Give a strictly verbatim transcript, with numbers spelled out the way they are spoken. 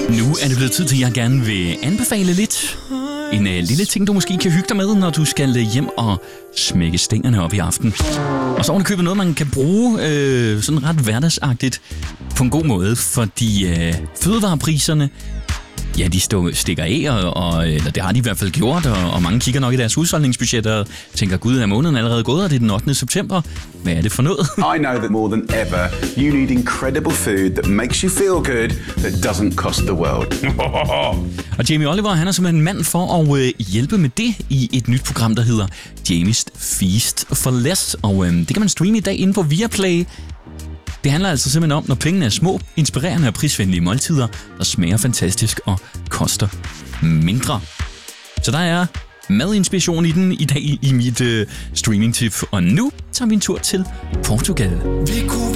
Nu er det blevet tid til, at jeg gerne vil anbefale lidt. En uh, lille ting, du måske kan hygge dig med, når du skal hjem og smække stængerne op i aften. Og så oven i købet noget, man kan bruge øh, sådan ret hverdagsagtigt på en god måde, fordi øh, fødevarepriserne, ja, de stå, stikker af, og, og, eller det har de i hvert fald gjort, og, og mange kigger nok i deres husholdningsbudgetter og tænker, gud, er måneden allerede gået, og det er den ottende september. Hvad er det for noget? I know that more than ever, you need incredible food that makes you feel good, that doesn't cost the world. Og Jamie Oliver, han er simpelthen en mand for at øh, hjælpe med det i et nyt program, der hedder Jamies Feast for Less. Og øh, det kan man streame i dag inde på Viaplay. Det handler altså simpelthen om, når pengene er små, inspirerende og prisvenlige måltider, der smager fantastisk og koster mindre. Så der er madinspiration i den i dag i mit øh, streaming-tip. Og nu tager vi en tur til Portugal.